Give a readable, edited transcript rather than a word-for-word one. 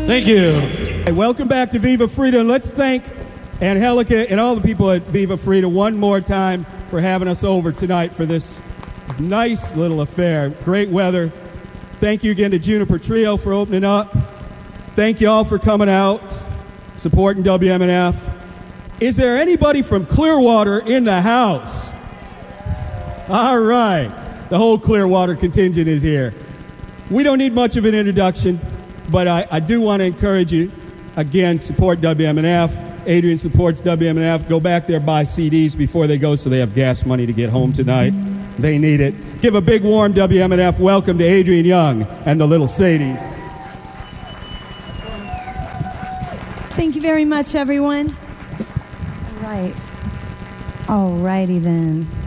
Thank you. Hey, welcome back to Viva Frida. Let's thank Angelica and all the people at Viva Frida one more time for having us over tonight for this nice little affair. Great weather. Thank you again to Juniper Trio for opening up. Thank you all for coming out, supporting WMNF. Is there anybody from Clearwater in the house? All right. The whole Clearwater contingent is here. We don't need much of an introduction, but I do want to encourage you, again, support WMNF. Adrian supports WMNF. Go back there, buy CDs before they go so they have gas money to get home tonight. They need it. Give a big warm WMNF welcome to Adrian Young and the Little Sadies. Thank you very much, everyone. All right. All righty then.